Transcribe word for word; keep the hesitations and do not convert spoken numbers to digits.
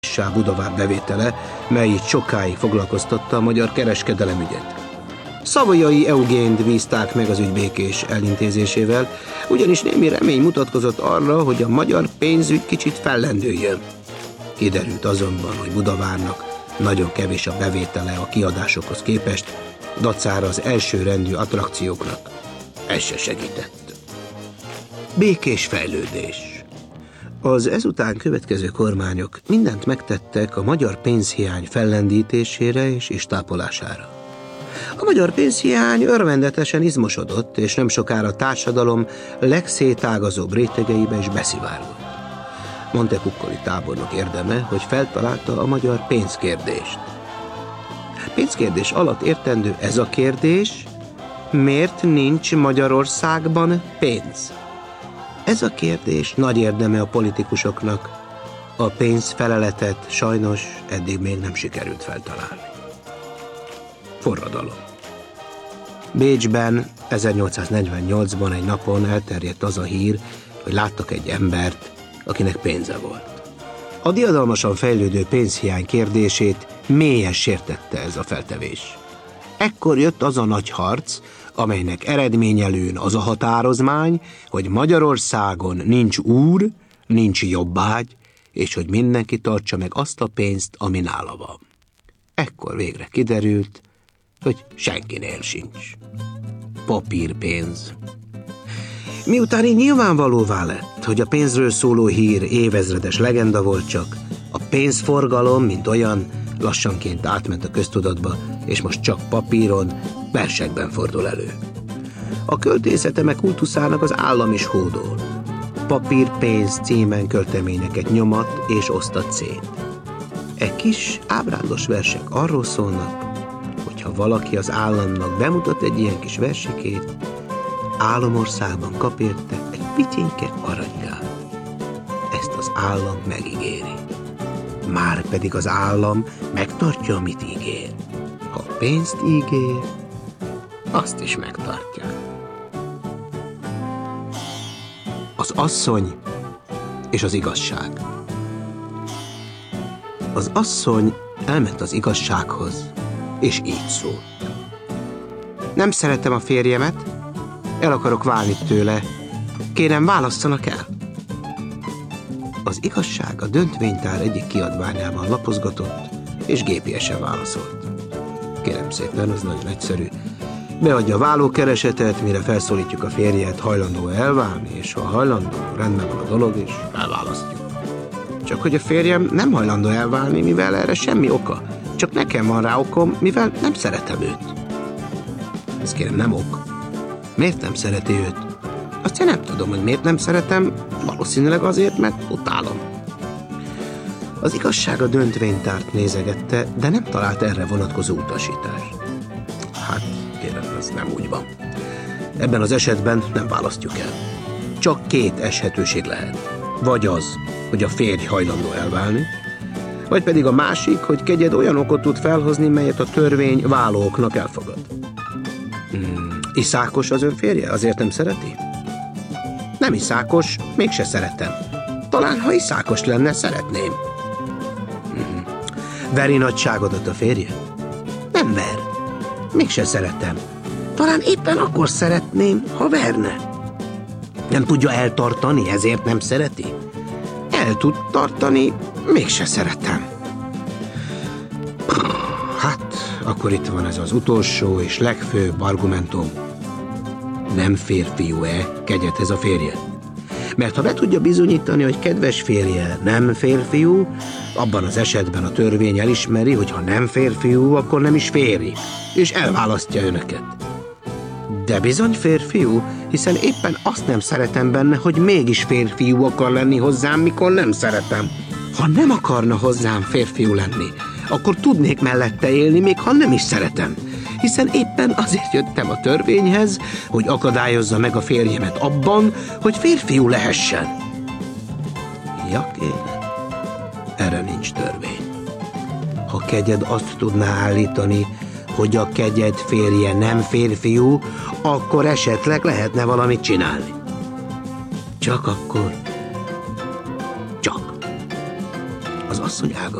Budavár bevétele, mely itt sokáig foglalkoztatta a magyar kereskedelem ügyet. Savoyai Eugént bízták meg az ügy békés elintézésével, ugyanis némi remény mutatkozott arra, hogy a magyar pénzügy kicsit fellendüljön. Kiderült azonban, hogy Budavárnak nagyon kevés a bevétele a kiadásokhoz képest, dacára az elsőrendű attrakcióknak. Ez se segített. Békés fejlődés. Az ezután következő kormányok mindent megtettek a magyar pénzhiány fellendítésére és istápolására. A magyar pénzhiány örvendetesen izmosodott, és nem sokára a társadalom legszétágazóbb rétegeibe is beszivárgott. Montecuccoli tábornok érdeme, hogy feltalálta a magyar pénzkérdést. Pénzkérdés alatt értendő ez a kérdés, miért nincs Magyarországban pénz? Ez a kérdés nagy érdeme a politikusoknak. A pénzfeleletet sajnos eddig még nem sikerült feltalálni. Forradalom. Bécsben ezernyolcszáznegyvennyolcban egy napon elterjedt az a hír, hogy láttak egy embert, akinek pénze volt. A diadalmasan fejlődő pénzhiány kérdését mélyen sértette ez a feltevés. Ekkor jött az a nagy harc, amelynek eredményelőn az a határozmány, hogy Magyarországon nincs úr, nincs jobbágy, és hogy mindenki tartsa meg azt a pénzt, ami nála van. Ekkor végre kiderült, hogy senkinél sincs. Papírpénz. Miután így nyilvánvalóvá lett, hogy a pénzről szóló hír évezredes legenda volt csak, a pénzforgalom, mint olyan, lassanként átment a köztudatba, és most csak papíron, versekben fordul elő. A költészete kultuszának az állam is hódol. Papírpénz címen költeményeket nyomat és osztat szét. E kis ábrándos versek arról szólnak, hogyha valaki az államnak bemutat egy ilyen kis versikét, államországban kap érte egy pityinke aranykát. Ezt az állam megígéri. Már pedig az állam megtartja, amit ígér. Ha pénzt ígér, azt is megtartja. Az asszony és az igazság. Az asszony elment az igazsághoz, és így szólt. Nem szeretem a férjemet, el akarok válni tőle. Kérem, válasszanak el. Az igazság a döntvénytár egyik kiadványában lapozgatott, és gépiesen válaszolt. Kérem szépen, az nagyon egyszerű. Beadja a vállókeresetet, mire felszólítjuk a férjet, hajlandó elválni, és ha hajlandó, rendben van a dolog, és elválasztjuk. Csak hogy a férjem nem hajlandó elválni, mivel erre semmi oka. Csak nekem van rá okom, mivel nem szeretem őt. Ez kérem nem ok. Miért nem szereti őt? Azt én nem tudom, hogy miért nem szeretem, valószínűleg azért, mert utálom. Az igazság a döntvénytárt nézegette, de nem talált erre vonatkozó utasítást. Hát, kérem, ez nem úgy van. Ebben az esetben nem választjuk el. Csak két eshetőség lehet. Vagy az, hogy a férj hajlandó elválni, vagy pedig a másik, hogy kegyed olyan okot tud felhozni, melyet a törvény válóknak elfogad. Hmm, iszákos az ön férje? Azért nem szereti? Nem iszákos, mégse szeretem. Talán, ha iszákos lenne, szeretném. Hmm. Veri nagyságodat a férje? Nem ver. Mégse szeretem. Talán éppen akkor szeretném, ha verne. Nem tudja eltartani, ezért nem szereti? El tud tartani, mégse szeretem. Hát, akkor itt van ez az utolsó és legfőbb argumentum. Nem férfiú-e kegyedhez a férje? Mert ha be tudja bizonyítani, hogy kedves férje nem férfiú, abban az esetben a törvény elismeri, hogy ha nem férfiú, akkor nem is férj, és elválasztja önöket. De bizony férfiú, hiszen éppen azt nem szeretem benne, hogy mégis férfiú akar lenni hozzám, mikor nem szeretem. Ha nem akarna hozzám férfiú lenni, akkor tudnék mellette élni, még ha nem is szeretem. Hiszen éppen azért jöttem a törvényhez, hogy akadályozza meg a férjemet abban, hogy férfiú lehessen. Ja, kérem, erre nincs törvény. Ha kegyed azt tudná állítani, hogy a kegyed férje nem férfiú, akkor esetleg lehetne valamit csinálni. Csak akkor. Csak. Az asszony elgondolkozott.